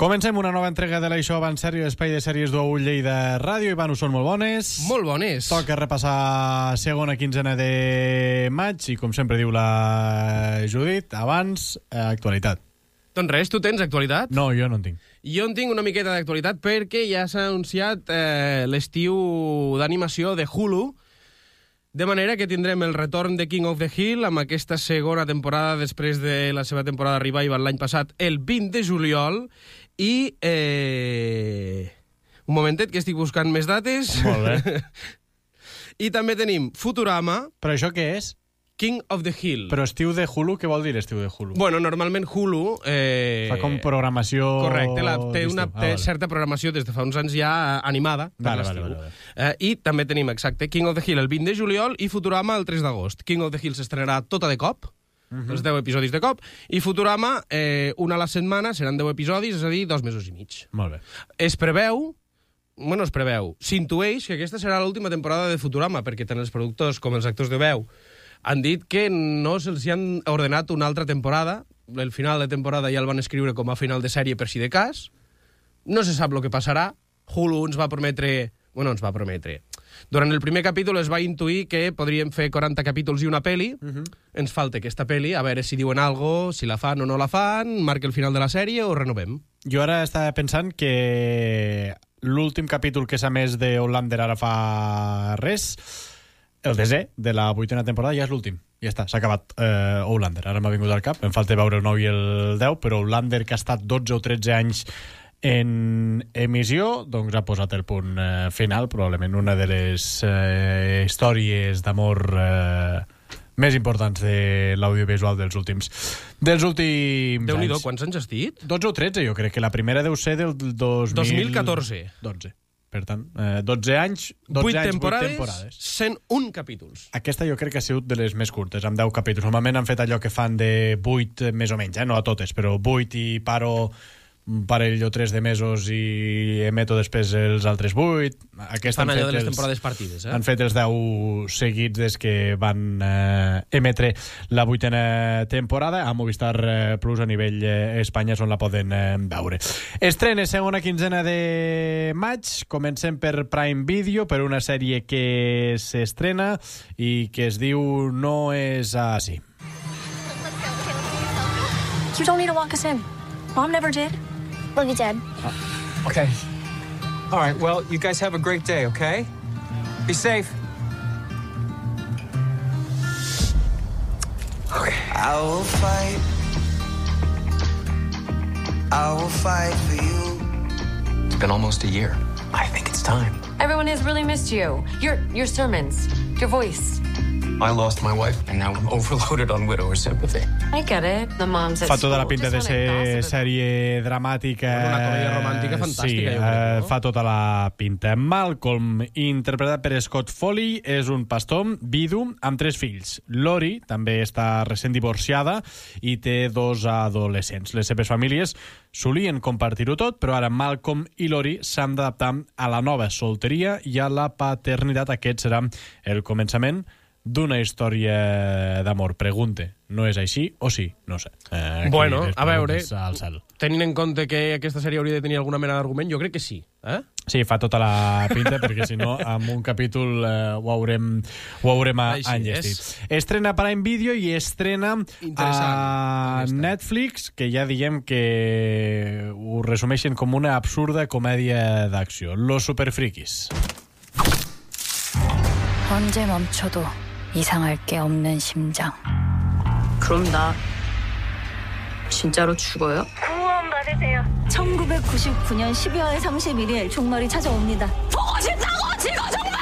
Comencem una nova entrega de l'Això va en sèrio, espai de sèries d'Ou Lleida Ràdio. Ivan, us són molt bones. Molt bones. Toca repassar segona quinzena de maig i, com sempre diu la Judit, abans, actualitat. Doncs res, tu tens actualitat? No, jo no en tinc. Jo en tinc una miqueta d'actualitat perquè ja s'ha anunciat l'estiu d'animació de Hulu, de manera que tindrem el retorn de King of the Hill amb aquesta segona temporada després de la seva temporada revival l'any passat, el 20 de juliol, i... un momentet, que estic buscant més dates. Molt bé. I també tenim Futurama... Però això què és? King of the Hill. Però estiu de Hulu, què vol dir estiu de Hulu? Bueno, normalment Hulu... Fa com programació... Correcte, té certa programació des de fa uns anys ja animada per l'estiu. I també tenim, exacte, King of the Hill el 20 de juliol i Futurama el 3 d'agost. King of the Hill s'estrenarà tota de cop, els 10 episodis de cop, i Futurama, una a la setmana, seran 10 episodis, és a dir, 2 mesos i mig. Molt bé. Es preveu, s'intueix que aquesta serà l'última temporada de Futurama, perquè tant els productors com els actors de veu han dit que no se'ls han ordenat una altra temporada. El final de temporada ja el van escriure com a final de sèrie per si de cas. No se sap el que passarà. Hulu ens va prometre... Durant el primer capítol es va intuir que podríem fer 40 capítols i una peli. Ens falta aquesta peli, a veure si diuen alguna cosa, si la fan o no la fan, marca el final de la sèrie o renovem. Jo ara estava pensant que l'últim capítol que s'ha emès de Outlander ara fa res... El desè de la 8a temporada ja és l'últim. Ja està, s'ha acabat Outlander. Ara m'ha vingut al cap. Em falta veure el 9 i el 10, però Outlander, que ha estat 12 o 13 anys en emissió, doncs ha posat el punt final, probablement una de les històries d'amor més importants de l'audiovisual dels últims Déu-n'hi-do, anys. quants anys has dit? 12 o 13, jo crec que la primera deu ser del 2014. 12. Per tant, 12 anys, 8 temporades. 101 capítols. Aquesta jo crec que ha sigut de les més curtes, amb 10 capítols. Normalment han fet allò que fan de 8 més o menys, no a totes, però 8 i paro un parell o 3 de mesos i emeto després els altres 8. Fan allò de les temporades partides. Han fet els 10 seguits des que van emetre la 8a temporada a Movistar Plus a nivell Espanya, on la poden veure. Estrenes segona quinzena de maig. Comencem per Prime Video, per una sèrie que s'estrena i que es diu No és així. You don't need to walk us in. Mom never did. Well, you did. Okay. All right, well, you guys have a great day, okay? Be safe. Okay. I will fight for you. It's been almost a year. I think it's time. Everyone has really missed you. Your sermons, your voice. I lost my wife, and now I'm overloaded on widower sympathy. I get it. The moms at Fa tota la school pinta de just wanna ser gossip. sèrie dramàtica. Una comèdia romàntica fantàstica, sí, jo crec, no? fa tota la pinta. Malcolm, interpretat per Scott Foley, és un pastor vidu amb 3 fills. Lori també està recent divorciada i té 2 adolescents. Les seves famílies solien compartir-ho tot, però ara Malcolm i Lori s'han d'adaptar a la nova solteria i a la paternitat. Aquest serà el començament d'una història d'amor. Pregunte, no és així o sí? No sé. Bueno, a veure, al cel. tenint en compte que aquesta sèrie hauria de tenir alguna mena d'argument, jo crec que sí. Sí, fa tota la pinta, perquè si no, amb un capítol ho haurem enllestit. Estrena Prime Video i estrena a Netflix, que ja diem que ho resumeixen com una absurda comèdia d'acció. Los Superfriquis. 언제 멈춰도 이상할 게 없는 심장. 그럼 나 진짜로 죽어요? 구원 받으세요. 1999년 12월 31일 종말이 찾아옵니다. 보고 싶다고 지금 정말!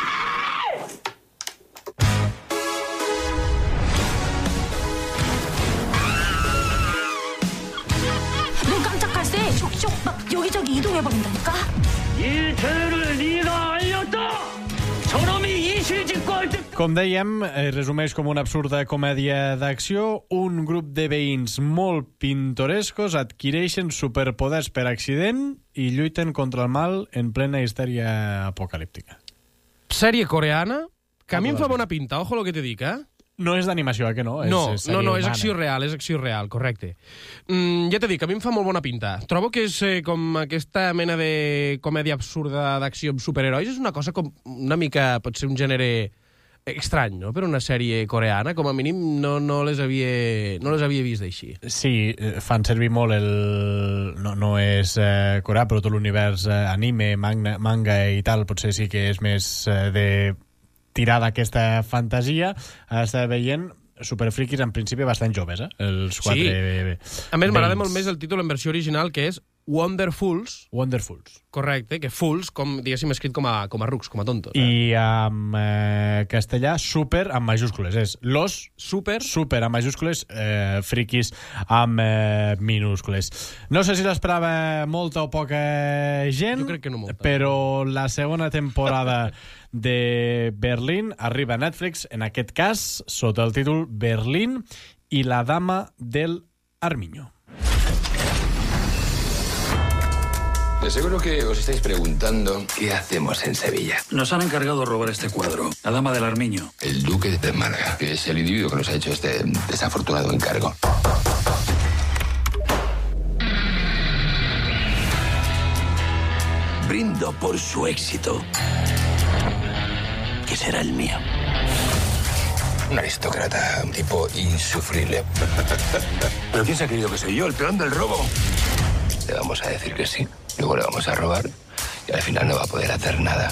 눈 깜짝할 새 쇽쇽 막 여기저기 이동해버린다니까. 이 죄를 네가 알렸다. 저놈이 이실직고 할 때. Com dèiem, resumeix com una absurda comèdia d'acció. Un grup de veïns molt pintorescos adquireixen superpoders per accident i lluiten contra el mal en plena histèria apocalíptica. Sèrie coreana, que a mi em fa bona pinta, ojo lo que te dic, No és d'animació, que no? No, és acció real, correcte. Ja t'he dit que a mi em fa molt bona pinta. Trobo que és com aquesta mena de comèdia absurda d'acció amb superherois, és una cosa com una mica, pot ser un gènere estrany, no?, per una sèrie coreana. Com a mínim no les havia vist així. Sí, fan servir molt no és coreà, però tot l'univers anime, manga i tal, potser sí que és més de tirar d'aquesta fantasia. Està veient superfriquis en principi bastant joves, els quatre. Sí. A més, m'agrada molt més el títol en versió original, que és Wonderfuls. Correcte, que fools, com, diguéssim, escrit com a rucs, com a tontos. I en castellà, super amb majúscules. És los super amb majúscules, friquis amb minúscules. No sé si l'esperava molta o poca gent, jo crec que no molta, però la segona temporada de Berlín arriba a Netflix, en aquest cas, sota el títol Berlín i la dama del Armiño. De seguro que os estáis preguntando qué hacemos en Sevilla. Nos han encargado robar este cuadro, la dama del Armiño. El duque de Málaga, que es el individuo que nos ha hecho este desafortunado encargo. Brindo por su éxito, que será el mío. Un aristócrata, un tipo insufrible. ¿Pero quién se ha creído que soy yo, el peón del robo? Le vamos a decir que sí, luego le vamos a robar y al final no va a poder hacer nada.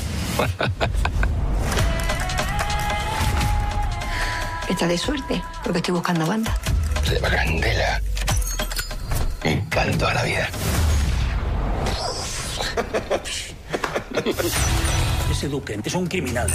Está de suerte, porque estoy buscando banda. Se llama Candela. Encanto a la vida. Ese duque es un criminal.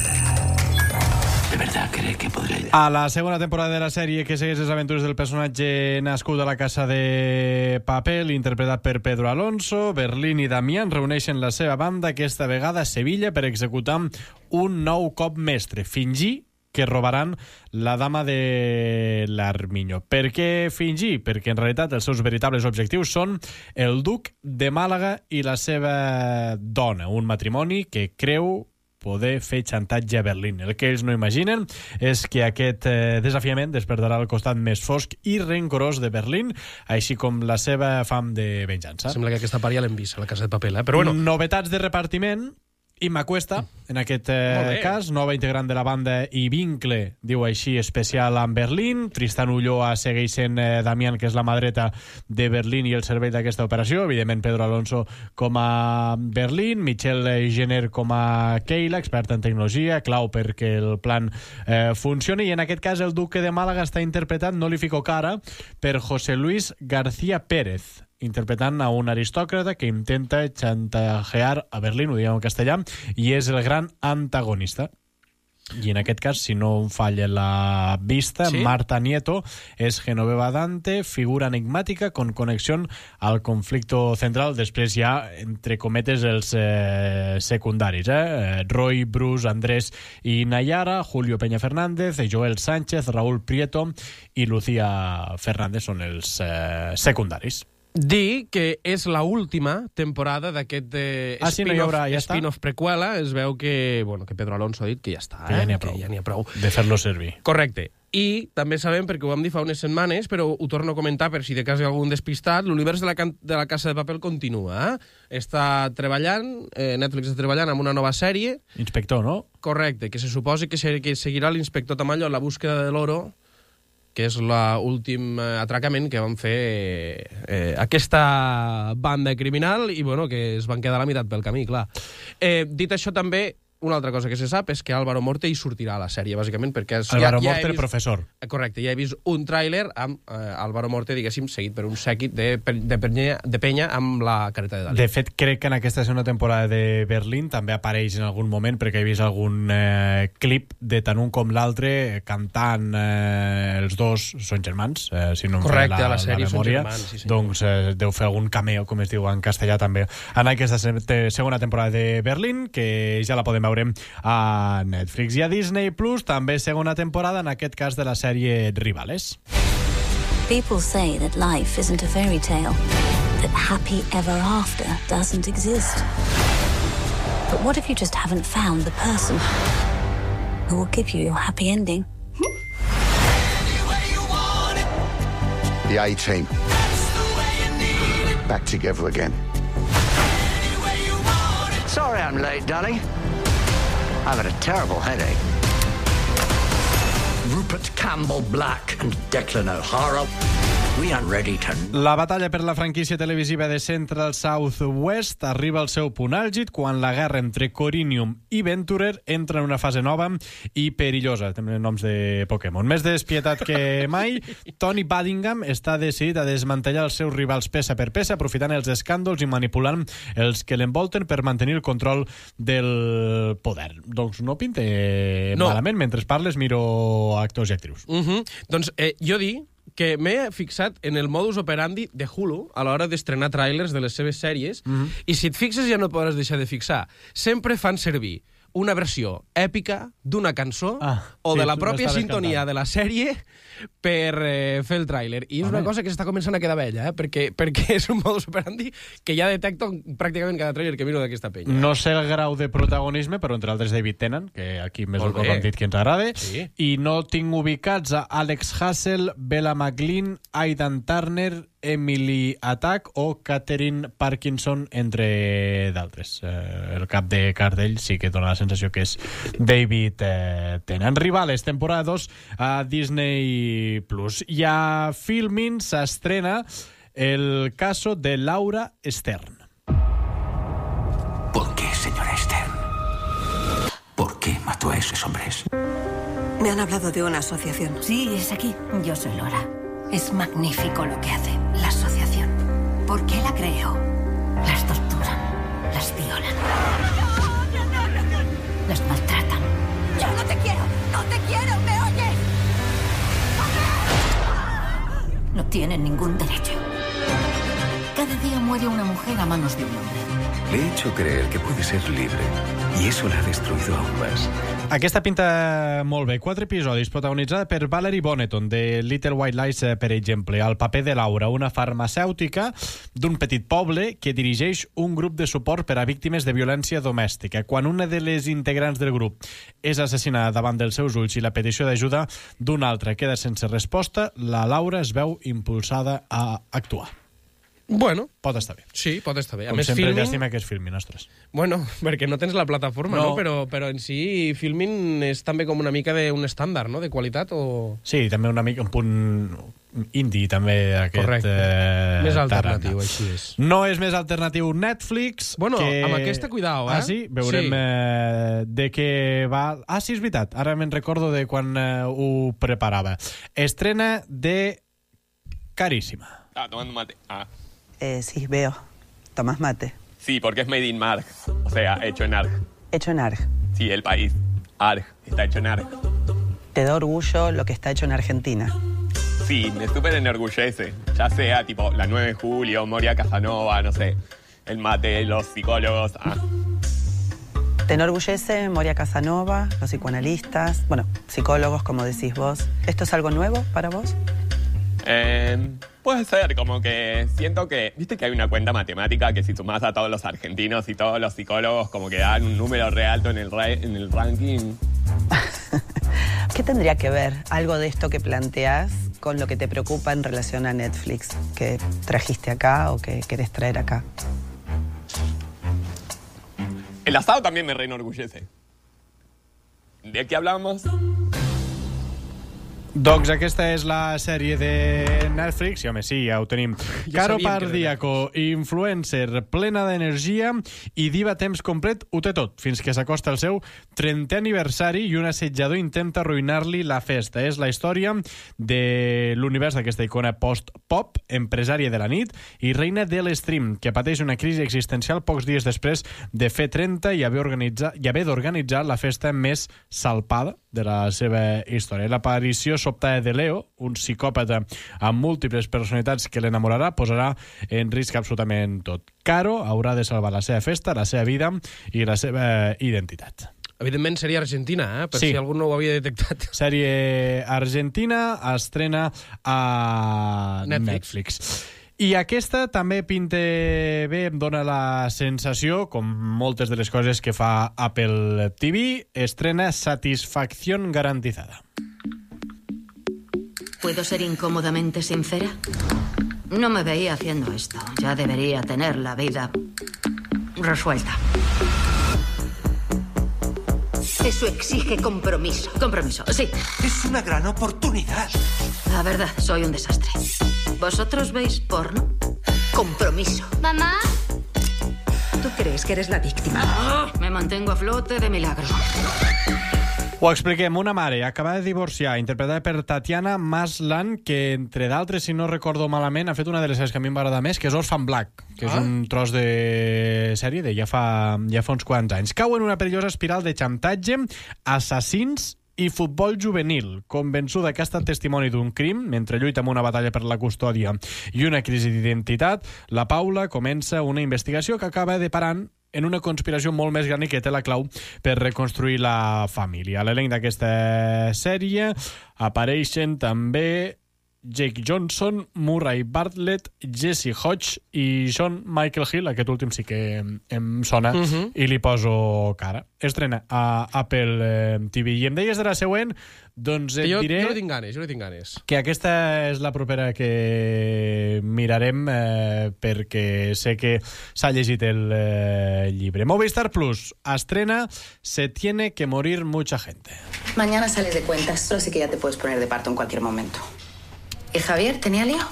¿De verdad cree que podré ayudar? A la segona temporada de la sèrie, que segueix les aventures del personatge nascut a la Casa de Papel, interpretat per Pedro Alonso, Berlín i Damián reuneixen la seva banda, aquesta vegada a Sevilla, per executar un nou cop mestre, fingir que robaran la dama de l'Armiño. Per què fingir? Perquè en realitat els seus veritables objectius són el duc de Màlaga i la seva dona, un matrimoni que creu poder fer xantatge a Berlín. El que ells no imaginen és que aquest desafiament despertarà el costat més fosc i rencorós de Berlín, així com la seva fam de venjança. Sembla que aquesta part ja l'hem vist a la Casa de Papel, però bueno. Novetats de repartiment. Imma Cuesta, en aquest cas, nova integrant de la banda i vincle, diu així, especial amb Berlín. Tristan Ulloa segueix sent Damián, que és la mà dreta de Berlín i el cervell d'aquesta operació. Evidentment, Pedro Alonso com a Berlín, Michelle Jenner com a Keila, experta en tecnologia, clau perquè el plan funcioni. I en aquest cas, el duque de Màlaga està interpretat, no li fico cara, per José Luis García Pérez, interpretant a un aristòcrata que intenta chantajear a Berlín, ho diguem en castellà, i és el gran antagonista. I en aquest cas, si no em falla la vista, ¿sí? Marta Nieto és Genoveva Dante, figura enigmàtica con conexión al conflicto central. Després hi ha, entre cometes, els secundaris. Roy, Bruce, Andrés i Nayara, Julio Peña Fernández, Joel Sánchez, Raúl Prieto i Lucía Fernández són els secundaris. Dir que és l'última temporada d'aquest spin-off prequela. Es veu que Pedro Alonso ha dit que ja està, que ja n'hi ha prou de fer-lo servir. Correcte. I també sabem, perquè ho vam dir fa unes setmanes, però ho torno a comentar per si de cas hi ha algun despistat, l'univers de la Casa de Papel continua. Està treballant, Netflix està treballant amb una nova sèrie. Inspector, no? Correcte, que se suposi que seguirà l'inspector Tamayo en la búsqueda de l'oro, que és l'últim atracament que van fer aquesta banda criminal i que es van quedar a la meitat pel camí, clar. Dit això, també, una altra cosa que se sap és que Álvaro Morte hi sortirà a la sèrie, bàsicament, perquè... Álvaro Morte, el professor. Correcte, ja he vist un tràiler amb Álvaro Morte, diguéssim, seguit per un sèquit de penya amb la careta de Dalí. De fet, crec que en aquesta segona temporada de Berlín també apareix en algun moment, perquè he vist algun clip de tant un com l'altre cantant. Els dos són germans, si no em fa la memòria. Sí, doncs deu fer algun cameo, com es diu en castellà, també, en aquesta segona temporada de Berlín, que ja la podem veure a Netflix. I a Disney Plus també segona temporada, en aquest cas de la sèrie Rivales. People say that life isn't a fairy tale, that happy ever after doesn't exist. But what if you just haven't found the person who will give you your happy ending? The A-Team. Back together again. Sorry I'm late, darling. I've had a terrible headache. Rupert Campbell Black and Declan O'Hara. We are ready to... La batalla per la franquícia televisiva de Central South West arriba al seu punt àlgid quan la guerra entre Corinium i Venturer entra en una fase nova i perillosa. També noms de Pokémon. Més despietat que mai, Tony Buddingham està decidit a desmantellar els seus rivals peça per peça, aprofitant els escàndols i manipulant els que l'envolten per mantenir el control del poder. Doncs no pinta malament. Mentre parles miro actors i actrius. Doncs jo dic que m'he fixat en el modus operandi de Hulu a l'hora d'estrenar tràilers de les seves sèries i si et fixes ja no podràs deixar de fixar. Sempre fan servir una versió èpica d'una cançó o de la pròpia sintonia de la sèrie per fer el tràiler. I és una cosa que s'està començant a quedar vella, perquè és un modus operandi que ja detecto pràcticament cada tràiler que miro d'aquesta penya. No sé el grau de protagonisme, però entre altres David Tennant, que aquí més o menys hem dit que ens agrada, i no tinc ubicats a Alex Hassel, Bella McLean, Aidan Turner, Emily Attack o Catherine Parkinson, entre d'altres. El cap de cartell sí que dona la sensació que és David Tennant. Rivales, temporada 2 a Disney Plus. I a Filmin s'estrena El caso de Laura Stern. ¿Por qué, señora Stern? ¿Por qué mató a esos hombres? Me han hablado de una asociación. Sí, es aquí. Yo soy Laura. Es magnífico lo que hace la asociación. ¿Por qué la creo? Las torturan, las violan, las maltratan. ¡Yo no te quiero! ¡No te quiero! ¿Me oyes? No tienen ningún derecho. Cada día muere una mujer a manos de un hombre. Le he hecho creer que puede ser libre y eso la ha destruido aún más. Aquesta pinta molt bé. 4 episodis, protagonitzada per Valerie Bonneton, de Little White Lies, per exemple. El paper de Laura, una farmacèutica d'un petit poble que dirigeix un grup de suport per a víctimes de violència domèstica. Quan una de les integrants del grup és assassinada davant dels seus ulls i la petició d'ajuda d'una altra queda sense resposta, la Laura es veu impulsada a actuar. Bueno. Pot estar bé. Sí, pot estar bé. Com sempre, llàstima que és Filmin, ostres. Bueno, perquè no tens la plataforma, no? Però en si Filmin és també com una mica d'un estàndard, no?, de qualitat o... Sí, també una mica un punt indie, també, aquest... Correcte. Més alternatiu, així és. No és més alternatiu Netflix... Bueno, amb aquesta, cuidao, Ah, sí? Veurem de què va... Ah, sí, és veritat. Ara me'n recordo de quan ho preparava. Estrena de Carísima. Tomando mate. Sí, veo. ¿Tomás mate? Sí, porque es made in Marg. O sea, hecho en Arg. ¿Hecho en Arg? Sí, el país. Arg. Está hecho en Arg. ¿Te da orgullo lo que está hecho en Argentina? Sí, me súper enorgullece. Ya sea, tipo, la 9 de julio, Moria Casanova, no sé, el mate, los psicólogos. ¿Te enorgullece Moria Casanova, los psicoanalistas, bueno, psicólogos, como decís vos? ¿Esto es algo nuevo para vos? Puede ser, como que siento que... ¿Viste que hay una cuenta matemática que si sumás a todos los argentinos y todos los psicólogos como que dan un número re alto en el ranking? ¿Qué tendría que ver algo de esto que planteás con lo que te preocupa en relación a Netflix, que trajiste acá o que querés traer acá? El asado también me reenorgullece. ¿De qué hablamos? Doncs aquesta és la sèrie de Netflix, i home, sí, ja ho tenim. Caro Pardiaco, influencer, plena d'energia i diva a temps complet, ho té tot, fins que s'acosta el seu 30è aniversari i un assetjador intenta arruïnar-li la festa. És la història de l'univers d'aquesta icona post-pop, empresària de la nit i reina de l'stream, que pateix una crisi existencial pocs dies després de fer 30 i haver d'organitzar la festa més salpada de la seva història. L'aparició sobtada de Leo, un psicòpata amb múltiples personalitats que l'enamorarà, posarà en risc absolutament tot. Caro haurà de salvar la seva festa, la seva vida i la seva identitat. Evidentment seria Argentina, per si algú no ho havia detectat. Sèrie argentina, estrena a Netflix. I aquesta també pinta bé, em dona la sensació, com moltes de les coses que fa Apple TV, estrena Satisfacción Garantizada. ¿Puedo ser incómodamente sincera? No me veía haciendo esto. Ya debería tener la vida resuelta. Eso exige compromiso. Compromiso, sí. Es una gran oportunidad. La verdad, soy un desastre. ¿Vosotros veis porno? Compromiso. Mamá. ¿Tú crees que eres la víctima? Me mantengo a flote de milagro. Ho expliquem. Una mare acaba de divorciar, interpretada per Tatiana Maslany, que, entre d'altres, si no recordo malament, ha fet una de les sèries que a mi em va agradar més, que és Orphan Black, que és un tros de sèrie de ja fa uns quants anys. Cau en una perillosa espiral de xantatge, assassins i futbol juvenil. Convençuda que ha estat testimoni d'un crim, mentre lluita amb una batalla per la custòdia i una crisi d'identitat, la Paula comença una investigació que acaba deparant en una conspiració molt més gran i que té la clau per reconstruir la família. A l'elenc d'aquesta sèrie apareixen també Jake Johnson, Murray Bartlett, Jesse Hodge i John Michael Hill. Aquest últim sí que em sona i li poso cara. Estrena a Apple TV. I em deies de la següent, doncs et diré... Jo li tinc ganes. Que aquesta és la propera que mirarem perquè sé que s'ha llegit el llibre. Movistar Plus estrena Se tiene que morir mucha gente. Mañana sales de cuentas, así que ya te puedes poner de parto en cualquier momento. ¿Y Javier tenía lío?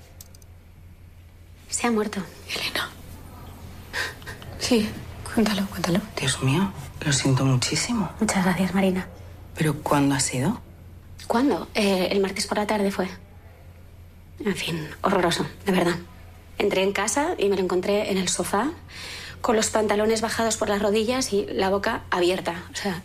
Se ha muerto. Elena. Sí, cuéntalo. Dios mío, lo siento muchísimo. Muchas gracias, Marina. ¿Pero cuándo ha sido? ¿Cuándo? El martes por la tarde fue. En fin, horroroso, de verdad. Entré en casa y me lo encontré en el sofá, con los pantalones bajados por las rodillas y la boca abierta.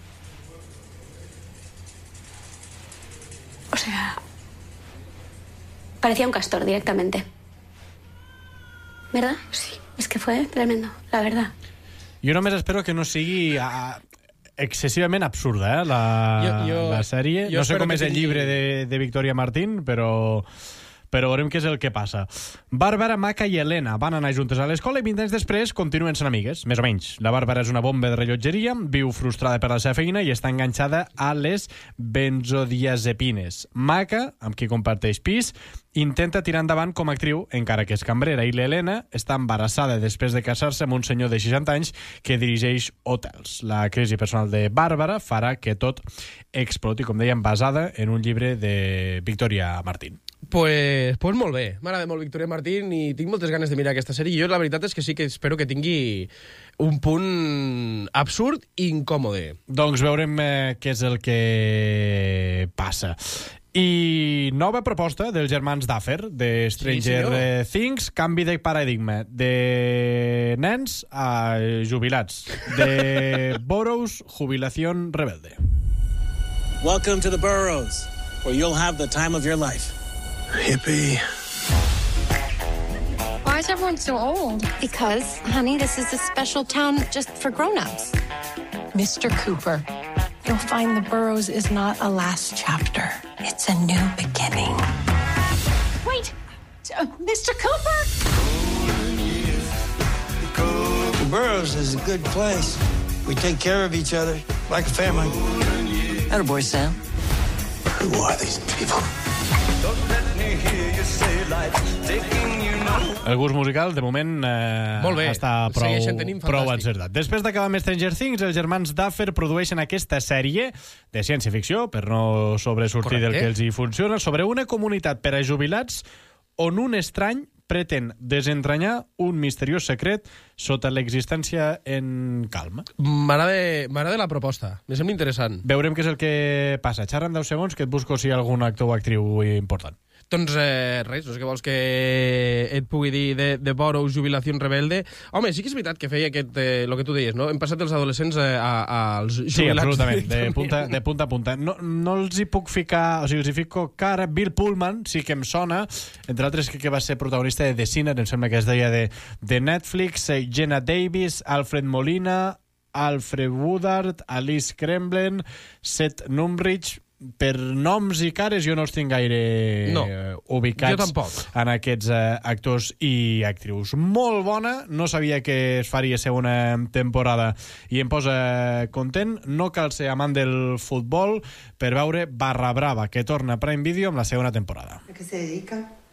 O sea... parecía un castor directamente. ¿Verdad? Sí. Es que fue tremendo, la verdad. Jo només espero que no sigui excessivament absurda, la sèrie. No sé com és el llibre de Victoria Martín, però veurem què és el que passa. Bàrbara, Maca i Elena van anar juntes a l'escola i 20 anys després continuen sent amigues, més o menys. La Bàrbara és una bomba de rellotgeria, viu frustrada per la seva feina i està enganxada a les benzodiazepines. Maca, amb qui comparteix pis, intenta tirar endavant com a actriu, encara que és cambrera, i l'Helena està embarassada després de casar-se amb un senyor de 60 anys que dirigeix hotels. La crisi personal de Bàrbara farà que tot exploti, com dèiem, basada en un llibre de Victoria Martín. Pues molt bé. M'agrada molt Victoria Martín i tinc moltes ganes de mirar aquesta sèrie. Jo la veritat és que sí que espero que tingui un punt absurd i incòmode. Doncs veurem què és el que passa. I nova proposta dels germans Duffer, de Stranger Things, canvi de paradigma, de nens a jubilats, de Burroughs, jubilación rebelde. Welcome to the Burroughs, where you'll have the time of your life. Hippie. Why is everyone so old? Because, honey, this is a special town just for grown-ups. Mr. Cooper, you'll find the Burroughs is not a last chapter. It's a new beginning. Wait! Mr. Cooper? The Burroughs is a good place. We take care of each other like a family. Attaboy, Sam. Who are these people? El gust musical, de moment, està prou encertat. Després d'acabar amb Stranger Things, els germans Duffer produeixen aquesta sèrie de ciència-ficció, per no sobresortir del que els hi funciona, sobre una comunitat per a jubilats on un estrany pretén desentranyar un misteriós secret sota l'existència en calma. M'agrada la proposta. Me sembla interessant. Veurem què és el que passa. Xerra en 10 segons que et busco si hi ha algun actor o actriu important. Doncs res, no sé què vols que et pugui dir de Burroughs, jubilació rebelde. Home, sí que és veritat que feia el que tu deies, no? Hem passat dels adolescents als jubilats. Sí, absolutament, de punta a punta. No els hi puc ficar, o sigui, els hi fico cara. Bill Pullman sí que em sona, entre altres que va ser protagonista de The Sinner, em sembla que es deia de Netflix, Jenna Davis, Alfred Molina, Alfred Woodard, Alice Kremlin, Seth Numrich. per noms i cares jo no els tinc gaire ubicats en aquests actors i actrius. Molt bona, no sabia que es faria segona temporada i em posa content. No cal ser amant del futbol per veure Barra Brava, que torna a Prime Video amb la segona temporada. ¿A qué se dedica?